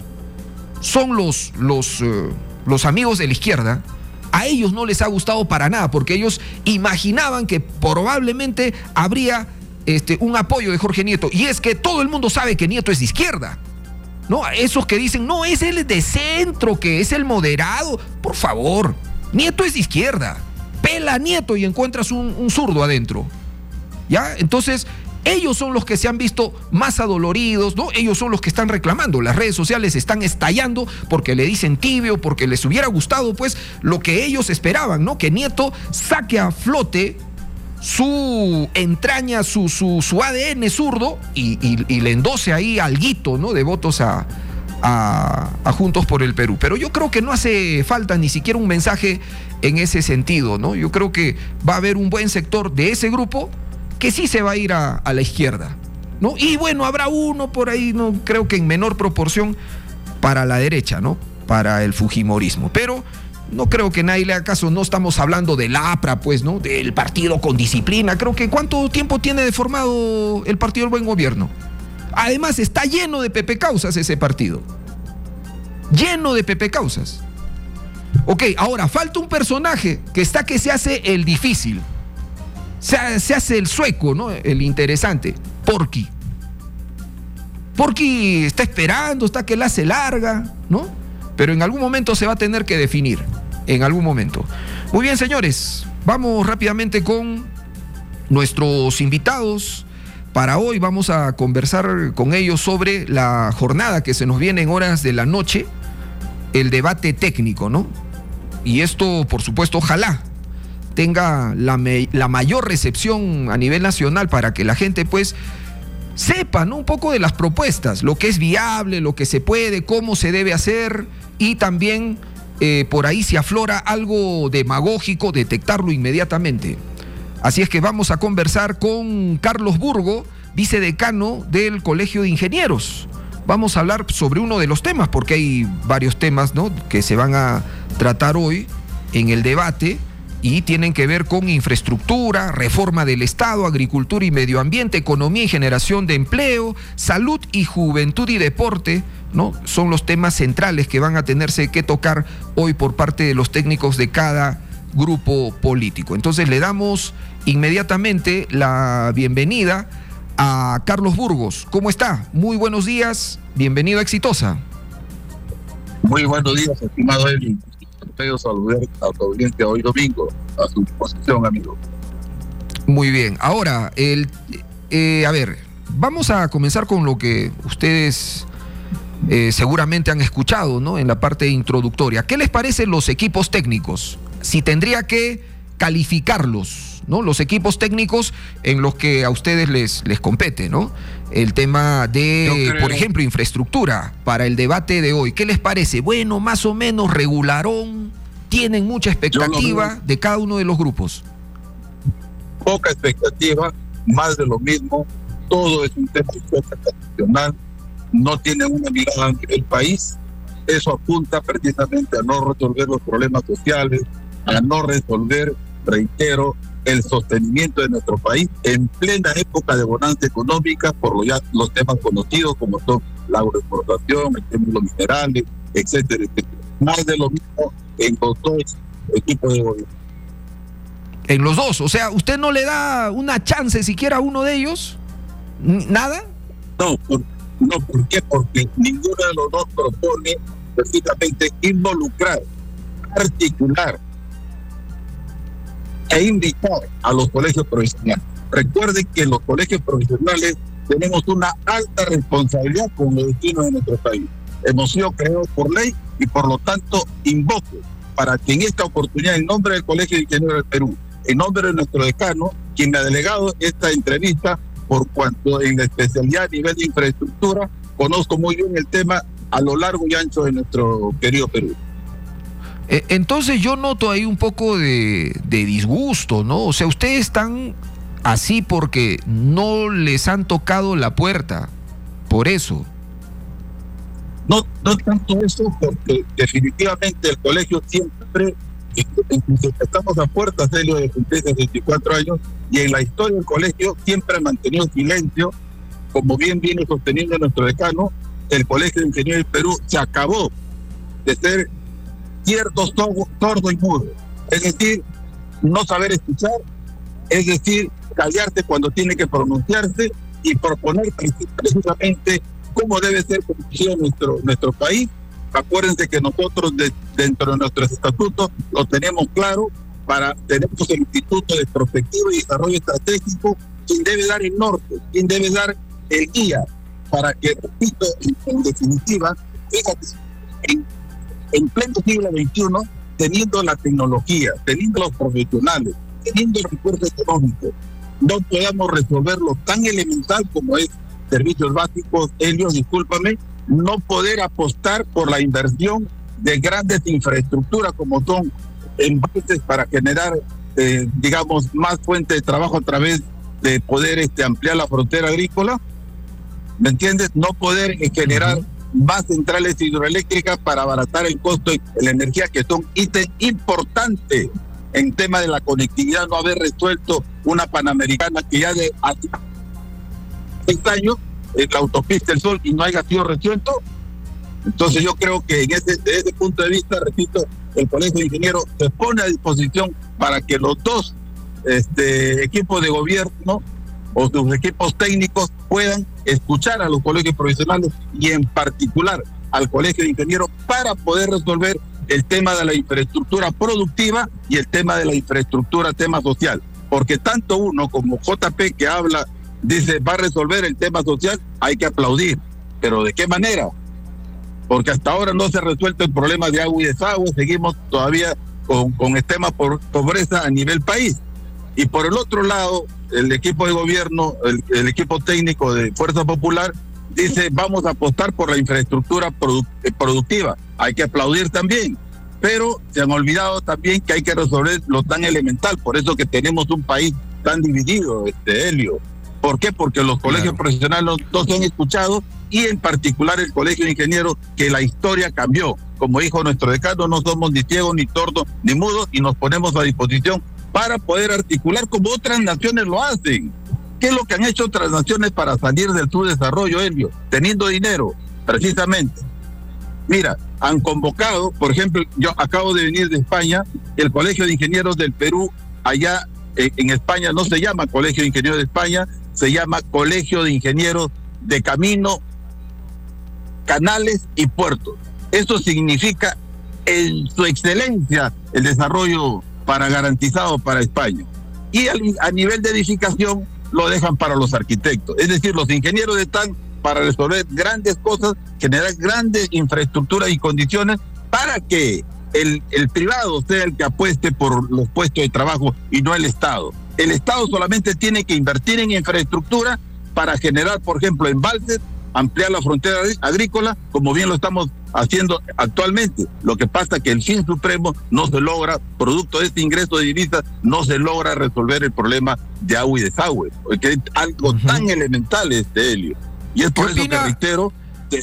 son los amigos de la izquierda. A ellos no les ha gustado para nada, porque ellos imaginaban que probablemente habría un apoyo de Jorge Nieto. Y es que todo el mundo sabe que Nieto es de izquierda, ¿no? Esos que dicen, no, es el de centro, que es el moderado. Por favor, Nieto es de izquierda. Pela a Nieto y encuentras un zurdo adentro, ¿ya? Entonces ellos son los que se han visto más adoloridos, ¿no? Ellos son los que están reclamando. Las redes sociales están estallando porque le dicen tibio, porque les hubiera gustado, pues, lo que ellos esperaban, ¿no? Que Nieto saque a flote su entraña, su ADN zurdo y le endose ahí alguito, ¿no? De votos a Juntos por el Perú. Pero yo creo que no hace falta ni siquiera un mensaje en ese sentido, ¿no? Yo creo que va a haber un buen sector de ese grupo que sí se va a ir a la izquierda, ¿no? Y bueno, habrá uno por ahí, no creo que en menor proporción para la derecha, ¿no? Para el fujimorismo, pero no creo que nadie le haga caso. No estamos hablando del APRA, pues, ¿no? Del partido con disciplina. Creo que ¿cuánto tiempo tiene de formado el Partido del Buen Gobierno? Además, está lleno de Pepe Causas ese partido. Lleno de Pepe Causas. Ok, ahora falta un personaje que se hace el difícil. Se hace el sueco, ¿no? El interesante. Porky. Porky está esperando, está que la hace larga, ¿no? Pero en algún momento se va a tener que definir. En algún momento. Muy bien, señores. Vamos rápidamente con nuestros invitados. Para hoy vamos a conversar con ellos sobre la jornada que se nos viene en horas de la noche. El debate técnico, ¿no? Y esto, por supuesto, ojalá tenga la mayor recepción a nivel nacional para que la gente, pues, sepa, ¿no? Un poco de las propuestas, lo que es viable, lo que se puede, cómo se debe hacer, y también por ahí si aflora algo demagógico, detectarlo inmediatamente. Así es que vamos a conversar con Carlos Burgo, vicedecano del Colegio de Ingenieros. Vamos a hablar sobre uno de los temas, porque hay varios temas, ¿no?, que se van a tratar hoy en el debate y tienen que ver con infraestructura, reforma del Estado, agricultura y medio ambiente, economía y generación de empleo, salud y juventud y deporte, ¿no? Son los temas centrales que van a tenerse que tocar hoy por parte de los técnicos de cada grupo político. Entonces le damos inmediatamente la bienvenida a Carlos Burgos. ¿Cómo está? Muy buenos días, bienvenido a Exitosa.
Muy buenos días, estimado Eli. Espero saludar a tu audiencia hoy domingo, a su disposición, amigo.
Muy bien, ahora, a ver, vamos a comenzar con lo que ustedes seguramente han escuchado, ¿no?, en la parte introductoria. ¿Qué les parecen los equipos técnicos? Si tendría que calificarlos, ¿no?, los equipos técnicos en los que a ustedes les compete, ¿no? El tema de, por ejemplo, infraestructura para el debate de hoy. ¿Qué les parece? Bueno, más o menos regularón, tienen mucha expectativa de cada uno de los grupos.
Poca expectativa, más de lo mismo, todo es un tema nacional, no tienen una mirada a nivel país. Eso apunta precisamente a no resolver los problemas sociales, a no resolver, reitero, el sostenimiento de nuestro país en plena época de bonanza económica por los temas conocidos como son la agroexportación, el tema de los minerales, etcétera, etcétera. Más de lo mismo en los dos equipos de gobierno.
En los dos, o sea, ¿usted no le da una chance siquiera a uno de ellos? ¿Nada?
No, ¿por qué? Porque ninguno de los dos propone precisamente involucrar, articular e invitar a los colegios profesionales. Recuerden que los colegios profesionales tenemos una alta responsabilidad con los destinos de nuestro país. Hemos sido creados por ley y por lo tanto invoco para que en esta oportunidad, en nombre del Colegio de Ingenieros del Perú, en nombre de nuestro decano, quien me ha delegado esta entrevista, por cuanto en la especialidad a nivel de infraestructura, conozco muy bien el tema a lo largo y ancho de nuestro querido Perú.
Entonces yo noto ahí un poco de disgusto, ¿no? O sea, ustedes están así porque no les han tocado la puerta, por eso.
No tanto eso, porque definitivamente el colegio siempre, incluso estamos a puertas de ello de cumplir 64 años, y en la historia del colegio siempre ha mantenido silencio, como bien viene sosteniendo nuestro decano. El Colegio de Ingenieros del Perú se acabó de ser cierto sordo y mudo, es decir, no saber escuchar, es decir, callarse cuando tiene que pronunciarse y proponer precisamente cómo debe ser conducido nuestro país. Acuérdense que nosotros dentro de nuestros estatutos lo tenemos claro, tenemos el Instituto de Prospectiva y Desarrollo Estratégico, quien debe dar el norte, quien debe dar el guía para que, repito, en definitiva, fíjate, en pleno siglo XXI, teniendo la tecnología, teniendo los profesionales, teniendo el recurso económico, no podamos resolver lo tan elemental como es servicios básicos. Ellos, discúlpame, no poder apostar por la inversión de grandes infraestructuras como son embalses para generar, digamos, más fuentes de trabajo a través de poder ampliar la frontera agrícola, ¿me entiendes? No poder generar más centrales hidroeléctricas para abaratar el costo de la energía, que son ítem importante en tema de la conectividad. No haber resuelto una Panamericana que ya de hace 6 años la autopista El Sol y no haya sido resuelto. Entonces yo creo que desde ese punto de vista, repito, el Colegio de Ingenieros se pone a disposición para que los dos equipos de gobierno o sus equipos técnicos puedan escuchar a los colegios profesionales y en particular al Colegio de Ingenieros para poder resolver el tema de la infraestructura productiva y el tema de la infraestructura, tema social. Porque tanto uno como JP que habla, dice, va a resolver el tema social, hay que aplaudir. ¿Pero de qué manera? Porque hasta ahora no se ha resuelto el problema de agua y desagüe, seguimos todavía con el tema por pobreza a nivel país. Y por el otro lado, el equipo de gobierno, el equipo técnico de Fuerza Popular, dice, vamos a apostar por la infraestructura productiva. Hay que aplaudir también. Pero se han olvidado también que hay que resolver lo tan elemental. Por eso que tenemos un país tan dividido, Helio. ¿Por qué? Porque los colegios profesionales no se han escuchado y en particular el Colegio de Ingenieros, que la historia cambió. Como dijo nuestro decano, no somos ni ciegos, ni tordos, ni mudos y nos ponemos a disposición para poder articular como otras naciones lo hacen. ¿Qué es lo que han hecho otras naciones para salir del subdesarrollo, Helio? Teniendo dinero, precisamente. Mira, han convocado, por ejemplo, yo acabo de venir de España, el Colegio de Ingenieros del Perú, allá en España no se llama Colegio de Ingenieros de España, se llama Colegio de Ingenieros de Camino, Canales y Puertos. Eso significa en su excelencia el desarrollo garantizado para España. Y a nivel de edificación lo dejan para los arquitectos. Es decir, los ingenieros están para resolver grandes cosas, generar grandes infraestructuras y condiciones para que el privado sea el que apueste por los puestos de trabajo y no el Estado. El Estado solamente tiene que invertir en infraestructura para generar, por ejemplo, embalses, ampliar la frontera agrícola, como bien lo estamos haciendo actualmente. Lo que pasa es que el fin supremo no se logra, producto de este ingreso de divisas, no se logra resolver el problema de agua y desagüe, porque es algo tan elemental, Helio. Y es por eso que reitero que...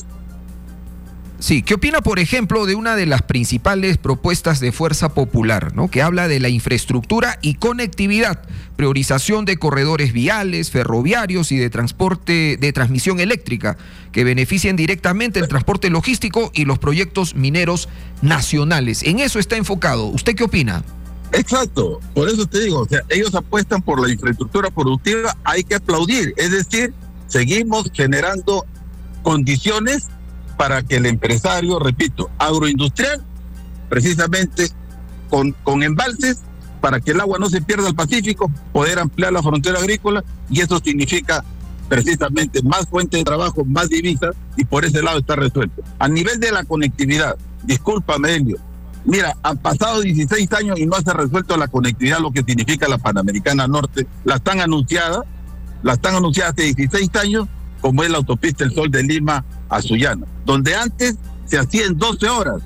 Sí, ¿qué opina, por ejemplo, de una de las principales propuestas de Fuerza Popular, ¿no? Que habla de la infraestructura y conectividad, priorización de corredores viales, ferroviarios y de transporte, de transmisión eléctrica, que beneficien directamente el transporte logístico y los proyectos mineros nacionales? En eso está enfocado. ¿Usted qué opina?
Exacto, por eso te digo, o sea, ellos apuestan por la infraestructura productiva, hay que aplaudir, es decir, seguimos generando condiciones para que el empresario, repito, agroindustrial, precisamente con embalses, para que el agua no se pierda al Pacífico, poder ampliar la frontera agrícola, y eso significa precisamente más fuente de trabajo, más divisas, y por ese lado está resuelto. A nivel de la conectividad, discúlpame, Helio, mira, han pasado 16 años y no se ha resuelto la conectividad, lo que significa la Panamericana Norte. La están anunciada hace 16 años, como es la autopista El Sol de Lima a Sullana, donde antes se hacía en 12 horas,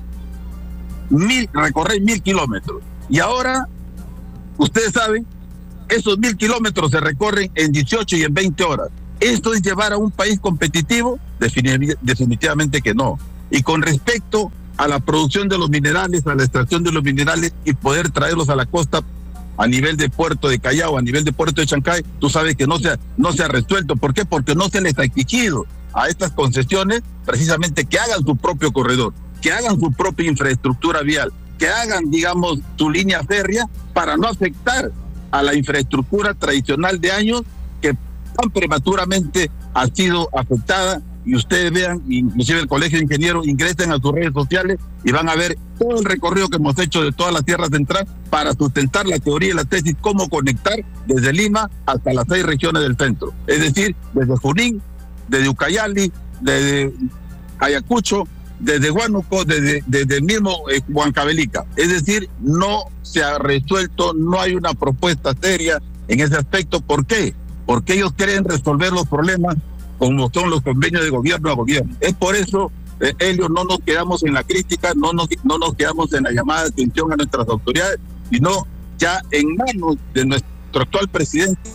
recorrer 1000 kilómetros. Y ahora, ustedes saben, esos 1000 kilómetros se recorren en 18 y en 20 horas. ¿Esto es llevar a un país competitivo? Definitivamente que no. Y con respecto a la producción de los minerales, a la extracción de los minerales y poder traerlos a la costa a nivel de puerto de Callao, a nivel de puerto de Chancay, tú sabes que no se ha resuelto. ¿Por qué? Porque no se les ha exigido a estas concesiones precisamente que hagan su propio corredor, que hagan su propia infraestructura vial, que hagan, digamos, su línea férrea para no afectar a la infraestructura tradicional de años que tan prematuramente ha sido afectada. Y ustedes vean, inclusive el Colegio de Ingenieros, ingresen a sus redes sociales y van a ver todo el recorrido que hemos hecho de toda la Tierra Central para sustentar la teoría y la tesis, cómo conectar desde Lima hasta las 6 regiones del centro. Es decir, desde Junín, desde Ucayali, desde Ayacucho, desde Huánuco, desde el mismo Huancavelica. Es decir, no se ha resuelto, no hay una propuesta seria en ese aspecto. ¿Por qué? Porque ellos quieren resolver los problemas como son los convenios de gobierno a gobierno. Es por eso, Helio, no nos quedamos en la crítica, no nos quedamos en la llamada de atención a nuestras autoridades, sino ya en manos de nuestro actual presidente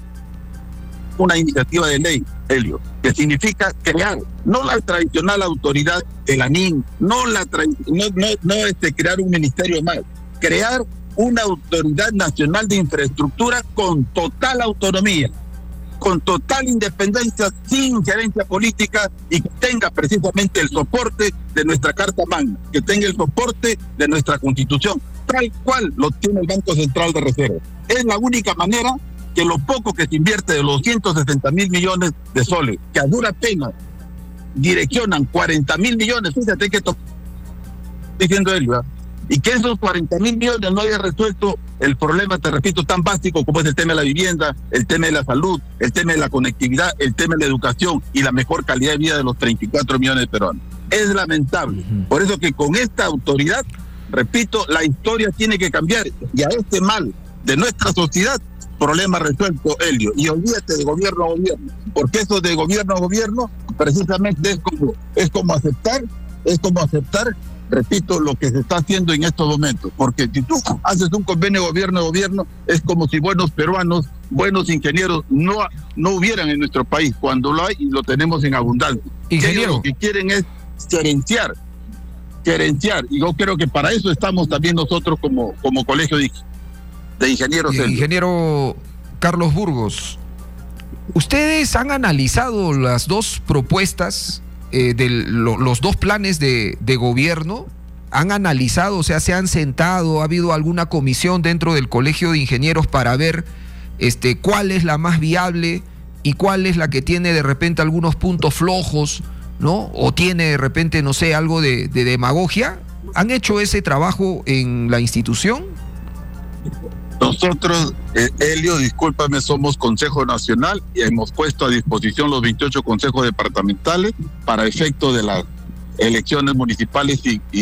una iniciativa de ley, Helio, que significa crear, no la tradicional autoridad de la NIN, no crear un ministerio más, crear una autoridad nacional de infraestructura con total autonomía con total independencia, sin injerencia política, y que tenga precisamente el soporte de nuestra Carta Magna, que tenga el soporte de nuestra Constitución, tal cual lo tiene el Banco Central de Reserva. Es la única manera que lo poco que se invierte de los 160.000 millones de soles, que a dura pena direccionan 40.000 millones, fíjate que estoy diciendo él, ¿verdad? Y que esos 40.000 millones no haya resuelto el problema, te repito, tan básico como es el tema de la vivienda, el tema de la salud, el tema de la conectividad, el tema de la educación y la mejor calidad de vida de los 34 millones de peruanos. Es lamentable. Por eso que con esta autoridad, repito, la historia tiene que cambiar, y a este mal de nuestra sociedad, problema resuelto, Helio. Y olvídate de gobierno a gobierno, porque eso de gobierno a gobierno precisamente es como aceptar, repito, lo que se está haciendo en estos momentos. Porque si tú haces un convenio gobierno a gobierno, es como si buenos peruanos, buenos ingenieros no hubieran en nuestro país, cuando lo hay y lo tenemos en abundancia. Ingeniero, lo que quieren es gerenciar. Y yo creo que para eso estamos también nosotros como colegio de ingenieros.
Ingeniero Carlos Burgos, ¿ustedes han analizado las dos propuestas los dos planes de gobierno? ¿Han analizado, o sea, se han sentado, ha habido alguna comisión dentro del Colegio de Ingenieros para ver cuál es la más viable y cuál es la que tiene de repente algunos puntos flojos, ¿no? O tiene de repente, no sé, algo de demagogia? ¿Han hecho ese trabajo en la institución?
Nosotros, Helio, discúlpame, somos Consejo Nacional y hemos puesto a disposición los 28 consejos departamentales para efecto de las elecciones municipales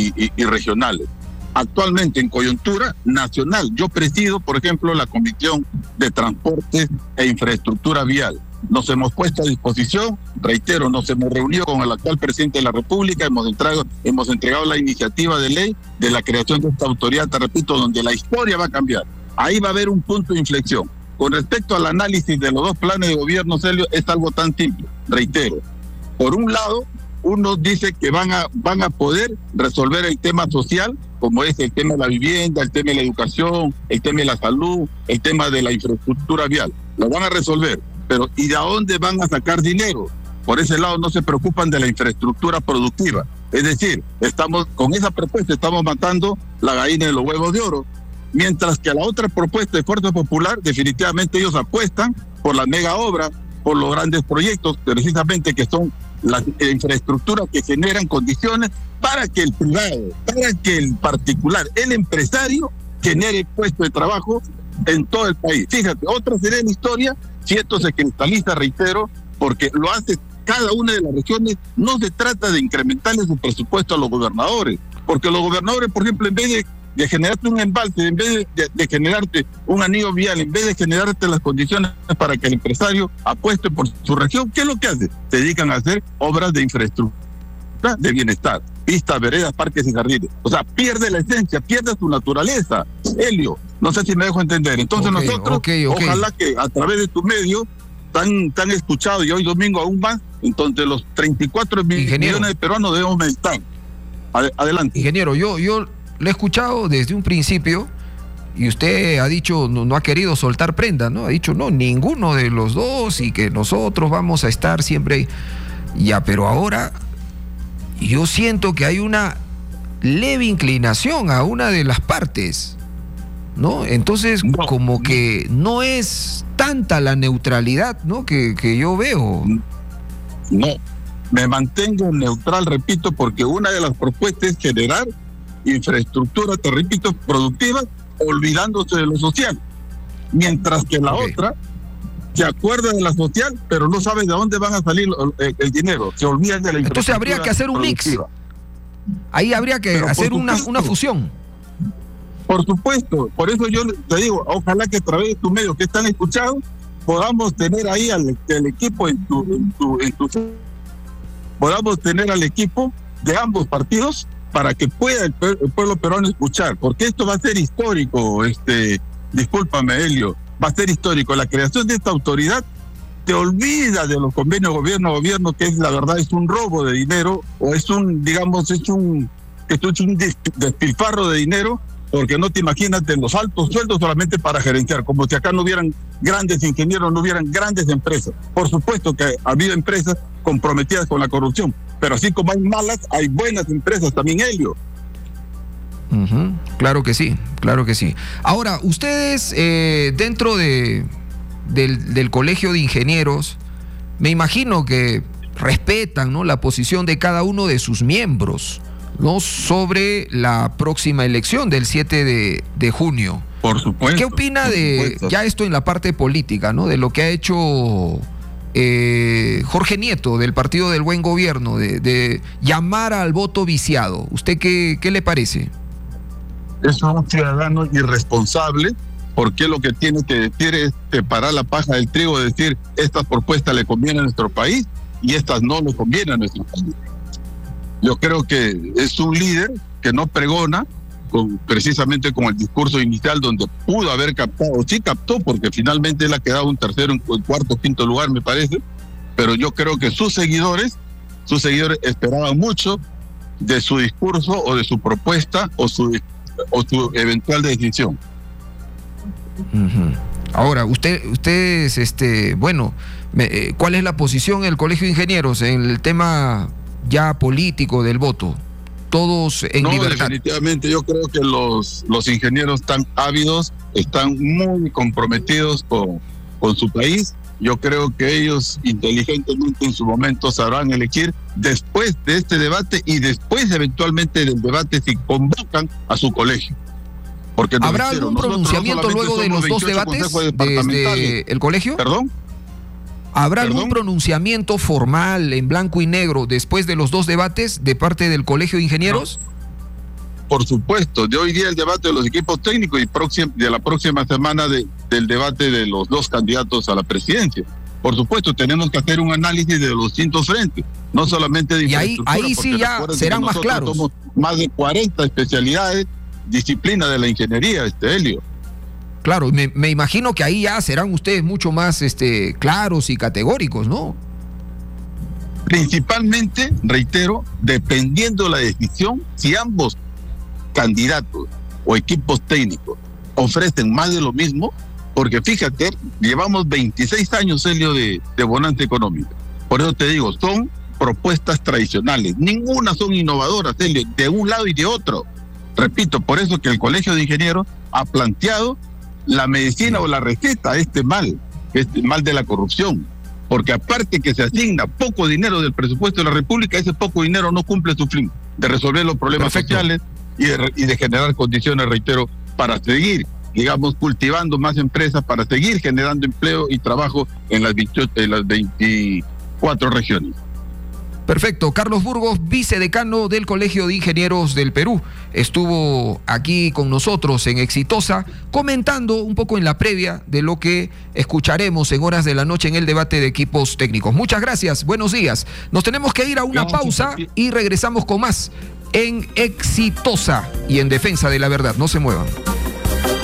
y regionales. Actualmente, en coyuntura nacional, yo presido, por ejemplo, la Comisión de Transporte e Infraestructura Vial. Nos hemos puesto a disposición, reitero, nos hemos reunido con el actual presidente de la República, hemos entregado la iniciativa de ley de la creación de esta autoridad, te repito, donde la historia va a cambiar. Ahí va a haber un punto de inflexión. Con respecto al análisis de los dos planes de gobierno, Celio, es algo tan simple. Reitero, por un lado, uno dice que van a poder resolver el tema social, como es el tema de la vivienda, el tema de la educación, el tema de la salud, el tema de la infraestructura vial. Lo van a resolver, pero ¿y de dónde van a sacar dinero? Por ese lado no se preocupan de la infraestructura productiva. Es decir, con esa propuesta estamos matando la gallina de los huevos de oro. Mientras que a la otra propuesta de Fuerza Popular, definitivamente ellos apuestan por la mega obra, por los grandes proyectos, precisamente que son las infraestructuras que generan condiciones para que el privado, para que el particular, el empresario, genere puestos de trabajo en todo el país. Fíjate, otra sería la historia, si esto se cristaliza, reitero, porque lo hace cada una de las regiones. No se trata de incrementarle su presupuesto a los gobernadores, porque los gobernadores, por ejemplo, en vez de generarte un embalse, en vez de generarte un anillo vial, en vez de generarte las condiciones para que el empresario apueste por su región, ¿qué es lo que hace? Se dedican a hacer obras de infraestructura de bienestar, pistas, veredas, parques y jardines. O sea, pierde la esencia, pierde su naturaleza. Helio, no sé si me dejo entender. Entonces nosotros, ojalá que a través de tu medio, tan escuchado y hoy domingo aún más, entonces los 34 millones de peruanos debemos meditar. Adelante.
Ingeniero, yo lo he escuchado desde un principio y usted ha dicho, no ha querido soltar prenda, ¿no? Ha dicho, no, ninguno de los dos y que nosotros vamos a estar siempre ahí. Ya, pero ahora yo siento que hay una leve inclinación a una de las partes, ¿no? Entonces, como que no es tanta la neutralidad, ¿no? que yo veo.
No, me mantengo neutral, repito, porque una de las propuestas es generar infraestructura, te repito, productiva, olvidándose de lo social, mientras que la otra se acuerda de la social, pero no sabe de dónde van a salir el dinero, se olvidan de la infraestructura.
Entonces habría que hacer un productiva. Mix, ahí habría que hacer una fusión.
Por supuesto, por eso yo te digo, ojalá que a través de tu medio que están escuchados, podamos tener ahí al equipo podamos tener al equipo de ambos partidos para que pueda el pueblo peruano escuchar, porque esto va a ser histórico, discúlpame, Helio, va a ser histórico. La creación de esta autoridad te olvida de los convenios gobierno a gobierno, que es la verdad, es un robo de dinero, o es un despilfarro de dinero, porque no te imaginas de los altos sueldos solamente para gerenciar, como si acá no hubieran grandes ingenieros, no hubieran grandes empresas. Por supuesto que ha habido empresas comprometidas con la corrupción, pero así como hay malas, hay buenas empresas también, Helio.
Claro que sí, claro que sí. Ahora, ustedes dentro del Colegio de Ingenieros, me imagino que respetan, ¿no?, la posición de cada uno de sus miembros, ¿no?, sobre la próxima elección del 7 de junio.
Por supuesto.
¿Qué opina de, ya esto en la parte política, ¿no?, de lo que ha hecho Jorge Nieto del Partido del Buen Gobierno, de llamar al voto viciado? ¿Usted qué le parece?
Es un ciudadano irresponsable, porque lo que tiene que decir es separar la paja del trigo, decir estas propuestas le convienen a nuestro país y estas no le convienen a nuestro país. Yo creo que es un líder que no pregona, precisamente con el discurso inicial donde pudo haber captado, sí captó, porque finalmente él ha quedado un tercero, un cuarto, quinto lugar, me parece, pero yo creo que sus seguidores esperaban mucho de su discurso o de su propuesta o su eventual decisión.
Ahora, ustedes, bueno, ¿cuál es la posición del Colegio de Ingenieros en el tema ya político del voto? Todos en libertad.
Definitivamente, yo creo que los ingenieros están ávidos, están muy comprometidos con su país. Yo creo que ellos inteligentemente en su momento sabrán elegir después de este debate y después eventualmente del debate si convocan a su colegio. Porque
¿habrá algún pronunciamiento luego de los dos debates desde el colegio?
¿Perdón?
¿Habrá algún pronunciamiento formal en blanco y negro después de los dos debates de parte del Colegio de Ingenieros?
No. Por supuesto, de hoy día el debate de los equipos técnicos y de la próxima semana del debate de los dos candidatos a la presidencia. Por supuesto, tenemos que hacer un análisis de los distintos frentes, no solamente de infraestructura.
Y ahí sí ya serán más claros.
Somos más de 40 especialidades, disciplinas de la ingeniería, Helio.
Claro, me imagino que ahí ya serán ustedes mucho más claros y categóricos, ¿no?
Principalmente, reitero, dependiendo de la decisión, si ambos candidatos o equipos técnicos ofrecen más de lo mismo, porque fíjate, llevamos 26 años, Helio, de bonanza económica. Por eso te digo, son propuestas tradicionales, ninguna son innovadoras, Helio, de un lado y de otro. Repito, por eso que el Colegio de Ingenieros ha planteado la medicina o la receta a este mal de la corrupción, porque aparte que se asigna poco dinero del presupuesto de la República, ese poco dinero no cumple su fin de resolver los problemas sociales y de generar condiciones, reitero, para seguir, digamos, cultivando más empresas, para seguir generando empleo y trabajo en las 24 regiones.
Perfecto. Carlos Burgos, vicedecano del Colegio de Ingenieros del Perú, estuvo aquí con nosotros en Exitosa, comentando un poco en la previa de lo que escucharemos en horas de la noche en el debate de equipos técnicos. Muchas gracias, buenos días. Nos tenemos que ir a una pausa y regresamos con más en Exitosa y en Defensa de la Verdad. No se muevan.